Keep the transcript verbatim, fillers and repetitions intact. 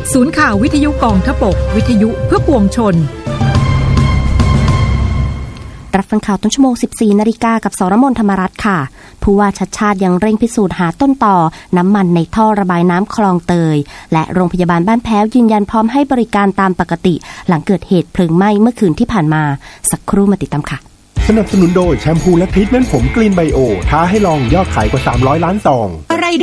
ศูนย์ข่าววิทยุกองทพบกวิทยุเพื่อปวงชนรับฟังข่าวต้นชั่วโมง สิบสี่นาฬิกากับสรมนธรรมรัตน์ค่ะผู้ว่าชัดชาติยังเร่งพิสูจน์หาต้นต่อน้ำมันในท่อระบายน้ำคลองเตยและโรงพยาบาลบ้านแพ้วยืนยันพร้อมให้บริการตามปกติหลังเกิดเหตุเพลิงไหม้เมื่อคืนที่ผ่านมาสักครู่มาติดตามค่ะสนับสนุนโดยแชมพูและทรีทเมนต์ผมกรีนไบโอท้าให้ลองยอดขายกว่าสามร้อยล้านซอง